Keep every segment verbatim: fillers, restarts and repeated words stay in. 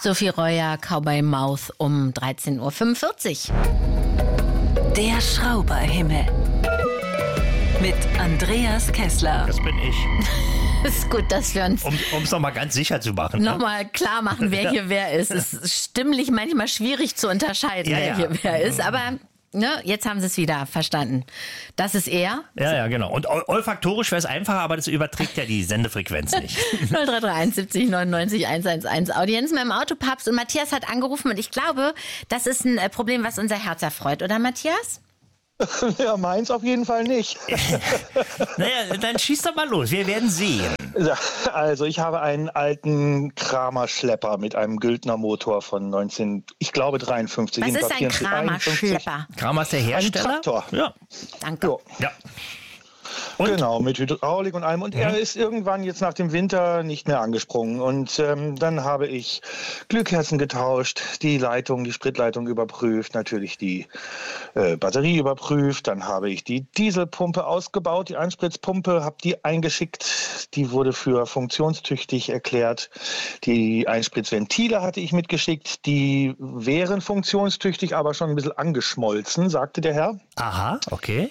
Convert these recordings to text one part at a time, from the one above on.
Sophie Reuer, Cowboy Mouth um dreizehn Uhr fünfundvierzig. Der Schrauberhimmel mit Andreas Kessler. Das bin ich. Ist gut, dass wir uns Um es nochmal ganz sicher zu machen. Ne? nochmal klar machen, wer hier wer ist. Es ist stimmlich manchmal schwierig zu unterscheiden, Ja, wer ja. hier wer ist. Aber ne, jetzt haben sie es wieder verstanden. Das ist er. Ja, ja, genau. Und ol- olfaktorisch wäre es einfacher, aber das überträgt ja die Sendefrequenz nicht. null drei drei eins siebzig neunundneunzig hundertelf. Audienz mit dem Autopapst. Und Matthias hat angerufen und ich glaube, das ist ein äh, Problem, was unser Herz erfreut. Oder Matthias? Ja, meins auf jeden Fall nicht. Naja, dann schieß doch mal los. Wir werden sehen. Ja, also ich habe einen alten Kramer-Schlepper mit einem Güldner Motor von neunzehn, ich glaube dreiundfünfzig. Was ist ein vierundvierzig, einundfünfzig. Kramer-Schlepper? Kramer ist der Hersteller. Ein Traktor. Ja. Danke. Jo. ja. Und? Genau, mit Hydraulik und allem. Und er ist irgendwann jetzt nach dem Winter nicht mehr angesprungen. Und ähm, dann habe ich Glühkerzen getauscht, die Leitung, die Spritleitung überprüft, natürlich die äh, Batterie überprüft. Dann habe ich die Dieselpumpe ausgebaut, die Einspritzpumpe, habe die eingeschickt. Die wurde für funktionstüchtig erklärt. Die Einspritzventile hatte ich mitgeschickt. Die wären funktionstüchtig, aber schon ein bisschen angeschmolzen, sagte der Herr. Aha, okay.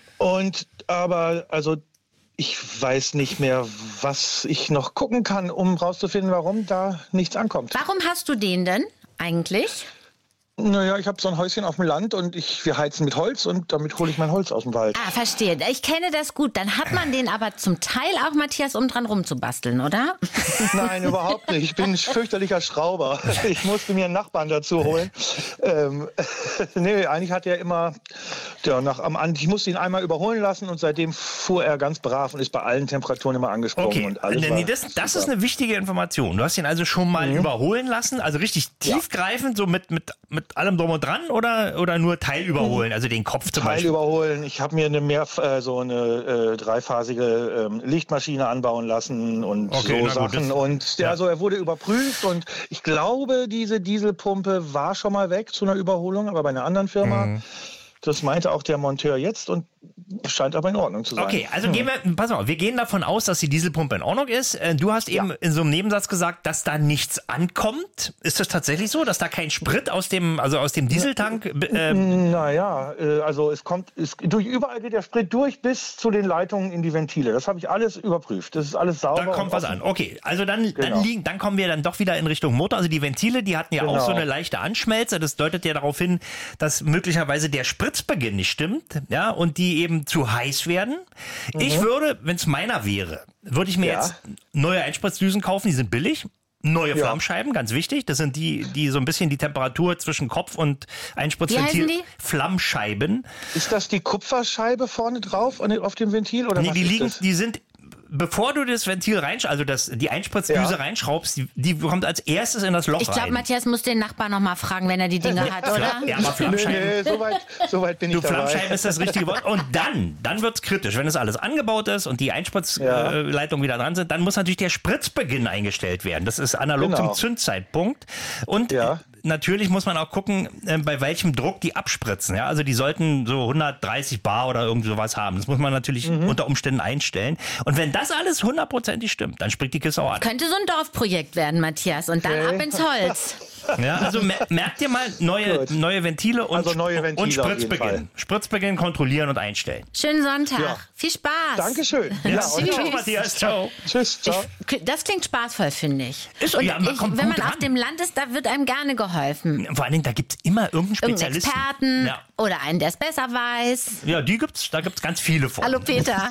Und aber, also ich weiß nicht mehr, was ich noch gucken kann, um rauszufinden, warum da nichts ankommt. Warum hast du den denn eigentlich? Naja, ich habe so ein Häuschen auf dem Land und ich, wir heizen mit Holz und damit hole ich mein Holz aus dem Wald. Ah, verstehe. Ich kenne das gut. Dann hat man den aber zum Teil auch, Matthias, um dran rumzubasteln, oder? Nein, überhaupt nicht. Ich bin ein fürchterlicher Schrauber. Ich musste mir einen Nachbarn dazu holen. Ähm, nee, eigentlich hat er immer, ja, nach, am, ich musste ihn einmal überholen lassen und seitdem fuhr er ganz brav und ist bei allen Temperaturen immer angesprungen. Okay, Und alles nee, war nee, das, das super. ist eine wichtige Information. Du hast ihn also schon mal Mhm. überholen lassen, also richtig tiefgreifend, so mit, mit, mit allem drum und dran oder, oder nur Teil überholen, also den Kopf zum Teil Beispiel? überholen. Ich habe mir eine mehr äh, so eine äh, dreiphasige ähm, Lichtmaschine anbauen lassen und Okay, na so gut, Sachen. das- und ja, ja. also er wurde überprüft und ich glaube, diese Dieselpumpe war schon mal weg zu einer Überholung, aber bei einer anderen Firma. Mhm. Das meinte auch der Monteur jetzt und scheint aber in Ordnung zu sein. Okay, also gehen wir, pass auf, wir gehen davon aus, dass die Dieselpumpe in Ordnung ist. Äh, Du hast eben in so einem Nebensatz gesagt, dass da nichts ankommt. Ist das tatsächlich so, dass da kein Sprit aus dem, also aus dem Dieseltank? Äh, Naja, äh, also es kommt, es, durch, überall geht der Sprit durch bis zu den Leitungen in die Ventile. Das habe ich alles überprüft. Das ist alles sauber. da kommt und was offen. an. Okay, also dann, Genau. dann, liegen, dann kommen wir dann doch wieder in Richtung Motor. Also die Ventile, die hatten ja auch Genau. so eine leichte Anschmelze. Das deutet ja darauf hin, dass möglicherweise der Spritzbeginn nicht stimmt, ja, und die eben zu heiß werden. Ich würde, wenn es meiner wäre, würde ich mir Mhm. Ja. jetzt neue Einspritzdüsen kaufen, die sind billig. Neue Ja. Flammscheiben, ganz wichtig. Das sind die, die so ein bisschen die Temperatur zwischen Kopf und Einspritzventil. Wie heißen die? Flammscheiben. Ist das die Kupferscheibe vorne drauf an- auf dem Ventil? Oder Nee, was die ist liegen, das? die sind, bevor du das Ventil reinsch, also das, die Einspritzdüse Ja. reinschraubst, die, die kommt als erstes in das Loch Ich glaube, rein. Matthias muss den Nachbarn noch mal fragen, wenn er die Dinger hat, oder? Ja, aber Nee, Flammscheiben. nee, so weit, so weit bin Du, ich dabei. Flammscheiben ist das richtige Wort. Und dann, dann wird's kritisch. Wenn das alles angebaut ist und die Einspritzleitungen Ja. wieder dran sind, dann muss natürlich der Spritzbeginn eingestellt werden. Das ist analog Genau. zum Zündzeitpunkt. Und Ja. äh, natürlich muss man auch gucken, äh, bei welchem Druck die abspritzen. Ja? Also die sollten so hundertdreißig Bar oder irgend sowas haben. Das muss man natürlich Mhm. unter Umständen einstellen. Und wenn das alles hundertprozentig stimmt, dann springt die Kiste auch an. Könnte so ein Dorfprojekt werden, Matthias. Und dann Okay. ab ins Holz. Ja, also mer merkt ihr mal neue, Gut. neue Ventile und, Also neue Ventile und auf jeden Spritzbeginn. Fall. Spritzbeginn kontrollieren und einstellen. Schönen Sonntag. Ja. Viel Spaß. Dankeschön. Ja, Ja, und und ciao, Matthias, ciao. tschüss, ciao. Das klingt spaßvoll, finde ich. Ist- Und ja, man ich, kommt wenn gut man auf ran. dem Land ist, da wird einem gerne geholfen. Vor allen Dingen, da gibt's immer irgendeinen Irgendeinen Spezialisten. Experten Ja. oder einen, der es besser weiß. Ja, die gibt's, da gibt's ganz viele von. Hallo Peter.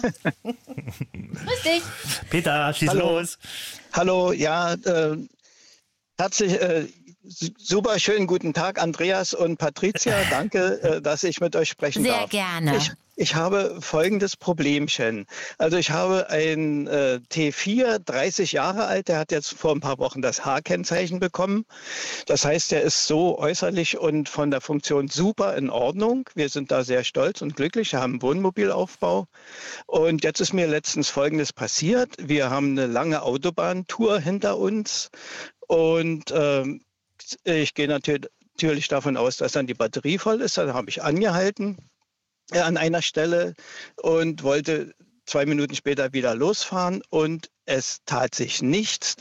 Grüß dich. Peter, schieß Hallo. los. Hallo, ja, äh, herzlich, äh, super schönen guten Tag, Andreas und Patricia. Danke, äh, dass ich mit euch sprechen Sehr darf. gerne. Ich, ich habe folgendes Problemchen. Also ich habe ein äh, T vier, dreißig Jahre alt, der hat jetzt vor ein paar Wochen das H-Kennzeichen bekommen. Das heißt, der ist so äußerlich und von der Funktion super in Ordnung. Wir sind da sehr stolz und glücklich, wir haben einen Wohnmobilaufbau. Und jetzt ist mir letztens Folgendes passiert. Wir haben eine lange Autobahntour hinter uns und ähm, ich gehe natürlich natürlich davon aus, dass dann die Batterie voll ist. Dann habe ich angehalten äh, an einer Stelle und wollte zwei Minuten später wieder losfahren und es tat sich nichts.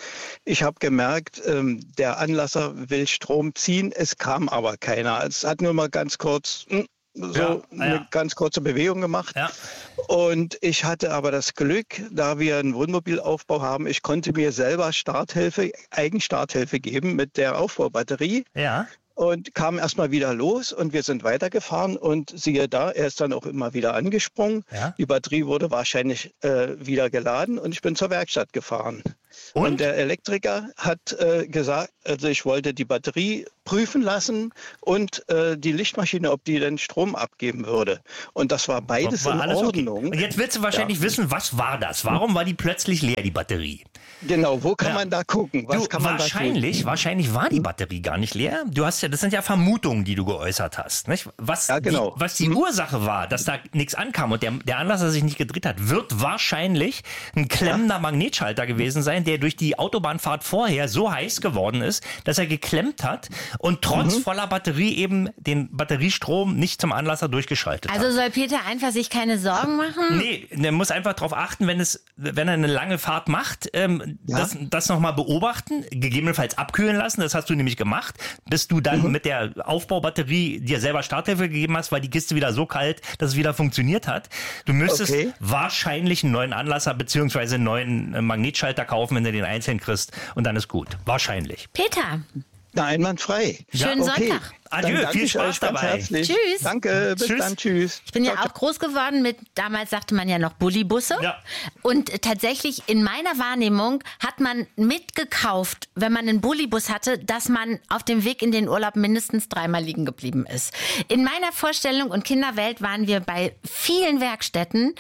Ich habe gemerkt, der Anlasser will Strom ziehen, es kam aber keiner. Es hat nur mal ganz kurz so ja, eine ja. ganz kurze Bewegung gemacht. Ja. Und ich hatte aber das Glück, da wir einen Wohnmobilaufbau haben, ich konnte mir selber Starthilfe, Eigenstarthilfe geben mit der Aufbaubatterie. Ja. Und kam erstmal wieder los und wir sind weitergefahren und siehe da, er ist dann auch immer wieder angesprungen. Ja. Die Batterie wurde wahrscheinlich äh, wieder geladen und ich bin zur Werkstatt gefahren. Und, und der Elektriker hat äh, gesagt, also ich wollte die Batterie prüfen lassen und äh, die Lichtmaschine, ob die denn Strom abgeben würde. Und das war beides war in Ordnung. Okay. Und jetzt willst du wahrscheinlich ja. wissen, was war das? Warum war die plötzlich leer, die Batterie? Genau, wo kann ja. man da gucken? Was du, kann man wahrscheinlich, da wahrscheinlich war die Batterie gar nicht leer. Du hast ja, das sind ja Vermutungen, die du geäußert hast. Nicht? Was, ja, genau. die, was die hm. Ursache war, dass da nichts ankam und der, der Anlasser sich nicht gedreht hat, wird wahrscheinlich ein klemmender ja. Magnetschalter gewesen sein, der durch die Autobahnfahrt vorher so heiß geworden ist, dass er geklemmt hat und trotz mhm. voller Batterie eben den Batteriestrom nicht zum Anlasser durchgeschaltet also hat. Also soll Peter einfach sich keine Sorgen machen? Nee, er muss einfach darauf achten, wenn es, wenn er eine lange Fahrt macht, ähm, ja. das, das nochmal beobachten, gegebenenfalls abkühlen lassen, das hast du nämlich gemacht, bis du dann mhm. mit der Aufbaubatterie dir selber Starthilfe gegeben hast, weil die Kiste wieder so kalt, dass es wieder funktioniert hat. Du müsstest okay. wahrscheinlich einen neuen Anlasser bzw. einen neuen Magnetschalter kaufen, wenn du den einzeln kriegst und dann ist gut. Wahrscheinlich. Peter. Na, einwandfrei. Schönen ja, okay. Sonntag. Adieu, viel Spaß dabei. Tschüss. Danke, bis tschüss. dann, tschüss. Ich bin ja auch groß geworden mit, damals sagte man ja noch Bullibusse. Ja. Und tatsächlich in meiner Wahrnehmung hat man mitgekauft, wenn man einen Bullibus hatte, dass man auf dem Weg in den Urlaub mindestens dreimal liegen geblieben ist. In meiner Vorstellung und Kinderwelt waren wir bei vielen Werkstätten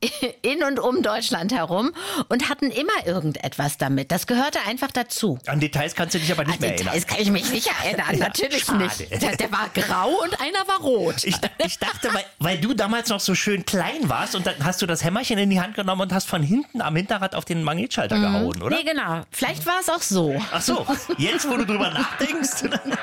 in und um Deutschland herum und hatten immer irgendetwas damit. Das gehörte einfach dazu. An Details kannst du dich aber nicht An mehr Details erinnern. kann ich mich nicht erinnern, natürlich Schade. nicht. Der, der war grau und einer war rot. Ich, ich dachte, weil, weil du damals noch so schön klein warst und dann hast du das Hämmerchen in die Hand genommen und hast von hinten am Hinterrad auf den Magnetschalter mhm. gehauen, oder? Nee, genau. Vielleicht war es auch so. Ach so, jetzt wo du drüber nachdenkst.